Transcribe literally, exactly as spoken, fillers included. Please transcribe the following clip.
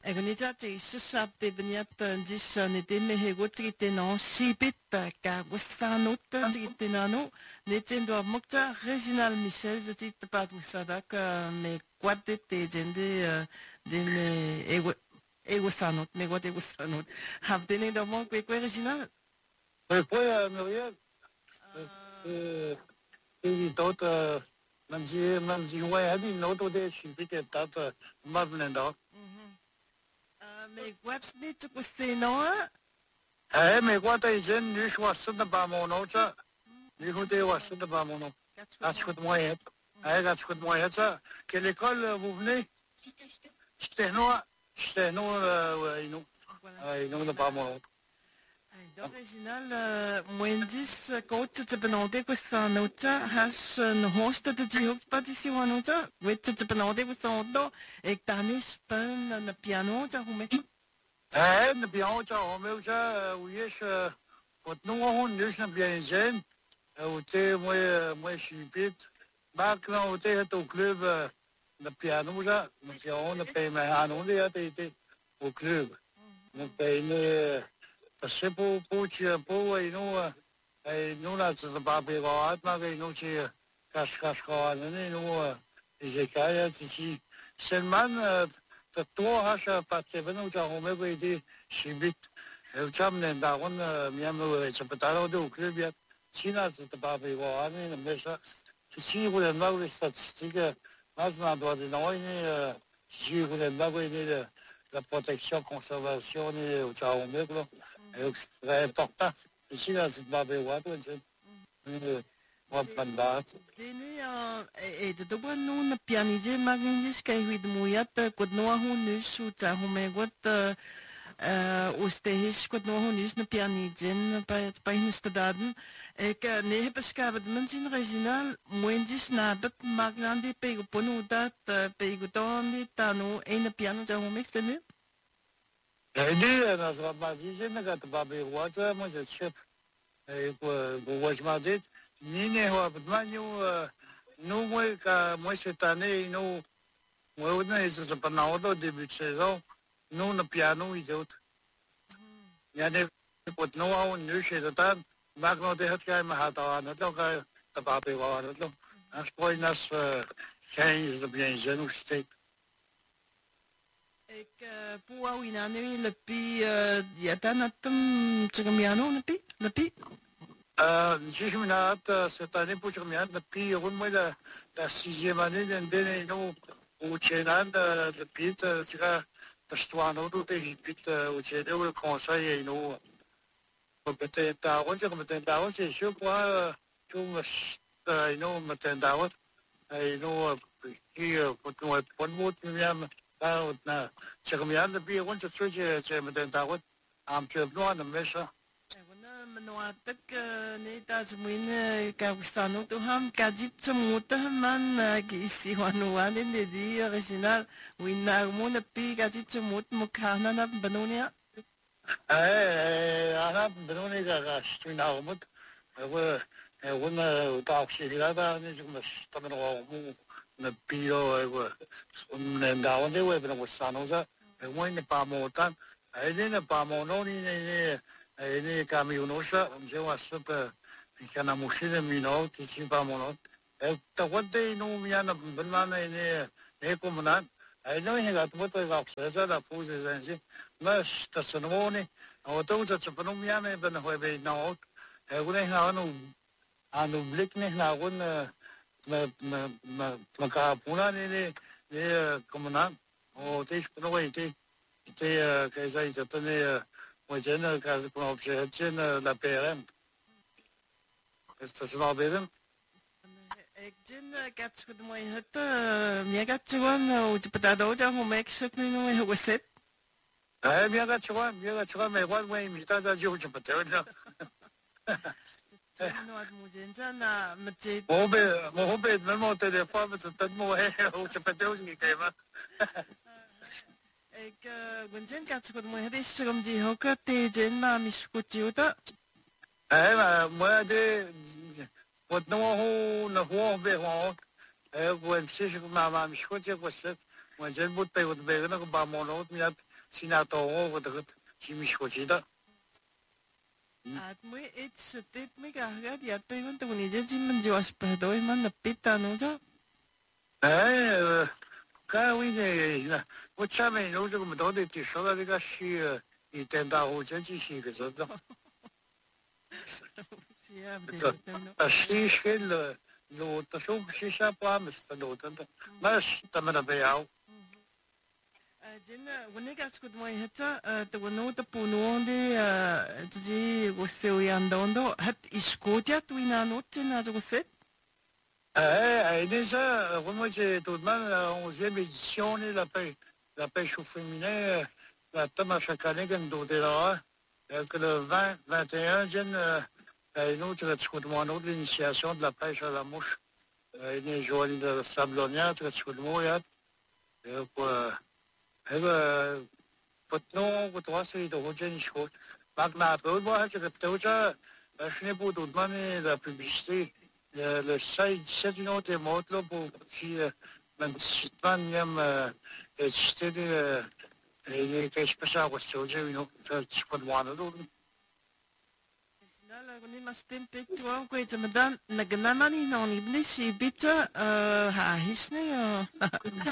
Agonita te shashap te bniat dis ne te me he gotri te no shibit ka wasanot te nano ne te ndo mokta Reginald Michel zati te pat usadak me kwate te jende de me ego ego sanot me gote ego sanot hab te ne do mo kwe kwe Reginald kwe Muriel euh et d'autres même si même si ouais a dit non tout des shibit et tata mavnendo me kwat ne te kuseno eh me kwata jen nu shwasna ba monocha nu hote wasna ba mono Gatchkut moyet eh gatchkut moyet que l'école vous venez c'était non c'était non ouais non ouais non pas mono Original Mwendis kote te benode questa nota has een hoogste de die ook patisi wanota weet te benode questa ondo e tanis pen na piano ja hoe me eh na piano ja hoe me ja hoe is wat nou gewoon dus na bien zijn hoe te mooi mooi chipit maar nou te het ook club na piano ja na piano na pe me aan ja te te au club na pe ne c'est pour pour pour et nous et nous là c'est pas bien quoi mais nous c'est cache cache quoi nous j'ai qu'à ici seulement the toi has pas te venu ja on me veut shibit et cham ne da on miam c'est pas là de club bien china c'est pas bien quoi mais ça si vous avez mal les statistiques maintenant doit de nous si vous avez mal la protection conservation et au ja on me c'est important. Ici, là, c'est pas bien, ouais, c'est une bonne Dene e de doba no na pianije magnis kai huid muyat kod no hu nus uta hu me got ostehis kod no hu nus na pianijen pa pa hinstadaden ek ne heb beskavet mensen regional moendis na dat magnandi pe ponu dat pe gutoni tanu ene piano ja hu mixte nu Ele nas ramazes na gata babe wata mo je chef e ko was ma dit ni ne ho abdmanyu nu mo ka mo setane nu mo na is se panaudo debut saison nu na piano idot ja ne pot no au nu se tan magno de het kai ma hata na to ka ta babe wa na to as poi nas change de bien jeune state Ik pua wina nui lepi yatanatum chagamiano lepi lepi. Euh, je me note cette année pour je me note depuis au moins la la sixième année d'un dernier nous au Tchèque depuis c'est que l'histoire nous tout est puis au Tchèque le conseil et nous peut-être à on je comme peut-être à on c'est sûr quoi tout me nous maintenant et nous qui pour nous pour nous même na c'est comme il y a depuis on se trouve c'est maintenant am je vois le méchant Menoatak ne tasmuin ka ustano tu ham kajit semuta man ki isi wanuan ne di original winna mo na pi kajit semut mukhana na banonia eh ana banonia ga stina umut we we ta xila da ne kuma tamano mu na pi ro we ne da onde we bano ustano za we ne pa mo tan eh ne pa mo no ni ne e camionosa je wa super kana mushine mino ti si pa mono e ta wate no mi ana banana ne ne komuna e no he ga to to ga sa da fu se sensi ma sta sonone o to to to no mi ana ben ho be no e une na no anu blik ne na un ma ma ma ka puna ne ne ne komuna o te no we te te che sai to ne moi j'ai une case pour objet j'ai la P R M est-ce que c'est B R M ik jin gat goed mooi het meer gat gewoon o te patado ja hoe mek shit nu no weset eh bien gat gewoon bien gat gewoon mais moi moi mi ta da jo je patado no at mujenja na mche mo be mo be même au téléphone c'est tellement o je patado ni que va ik gunjen gat goed mooi het is om die hokke te jen na miskuchiuta eh ma moi de wat no ho na ho be ho eh when si ma ma miskuchi ko set moi jen but pe wat be na ba mo no mi sénateur, ou de qui m'y choisit. At moi, et ce tête, mais regarde, il y a tellement de gens qui me disent pas d'où ils m'ont pété, non, ça. Eh, quand oui,我前面有这个么多的，就说到这个是一点大户这几些个说的，呃，是是了，路的时候是下班没事路的，那是他们的不要。 Jen, wanneer ik het mooi het, de wanneer de puno de die was zo yan dondo, het is goed ja, toen na notte na zo set. Eh, et déjà, moi j'ai tout de même la onzième édition de la pêche, la pêche au féminin, la tome chaque année qu'on doit là, que le vingt, vingt et un, j'ai une autre traitement de l'initiation de la pêche à la mouche, une jolie de sablonnière, traitement et quoi. Et que, maintenant, que toi, c'est de haute chose. Maintenant, pour moi, c'est que tout ça, je n'ai pas tout de même la publicité. Le, le site, c'est une autre mode là pour qui même si pas même c'était des des quelque chose à voir j'ai une autre tu peux voir là donc Là, on est mas tempé, tu vois, quoi, tu me donnes, n'a que n'a ni non, ni blessé, bitte, euh, ha, hisne,